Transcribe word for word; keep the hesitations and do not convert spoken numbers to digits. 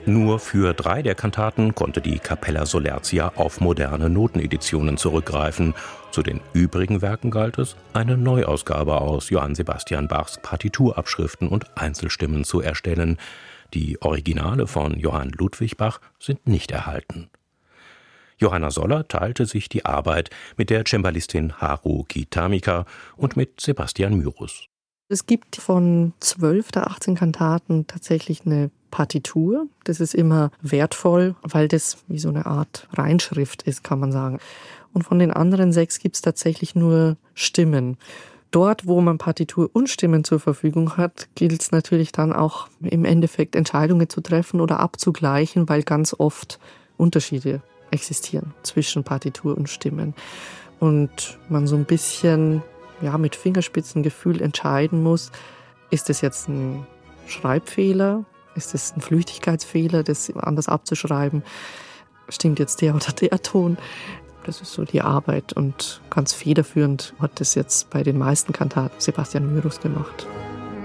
Nur für drei der Kantaten konnte die Capella Solertia auf moderne Noteneditionen zurückgreifen. Zu den übrigen Werken galt es, eine Neuausgabe aus Johann Sebastian Bachs Partiturabschriften und Einzelstimmen zu erstellen. Die Originale von Johann Ludwig Bach sind nicht erhalten. Johanna Soller teilte sich die Arbeit mit der Cembalistin Haruki Tamika und mit Sebastian Myrus. Es gibt von zwölf der achtzehn Kantaten tatsächlich eine Partitur. Das ist immer wertvoll, weil das wie so eine Art Reinschrift ist, kann man sagen. Und von den anderen sechs gibt es tatsächlich nur Stimmen. Dort, wo man Partitur und Stimmen zur Verfügung hat, gilt es natürlich dann auch im Endeffekt Entscheidungen zu treffen oder abzugleichen, weil ganz oft Unterschiede existieren zwischen Partitur und Stimmen. Und man so ein bisschen ja, mit Fingerspitzengefühl entscheiden muss, ist das jetzt ein Schreibfehler, ist das ein Flüchtigkeitsfehler, das anders abzuschreiben, stimmt jetzt der oder der Ton. Das ist so die Arbeit und ganz federführend hat das jetzt bei den meisten Kantaten Sebastian Myrus gemacht.